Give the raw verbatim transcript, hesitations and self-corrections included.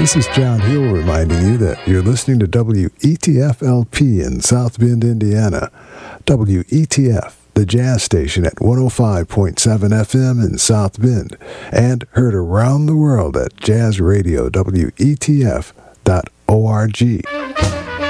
This is John Hill reminding you that you're listening to W E T F L P in South Bend, Indiana. W E T F, the jazz station at one oh five point seven F M in South Bend, and heard around the world at jazz radio W E T F dot org.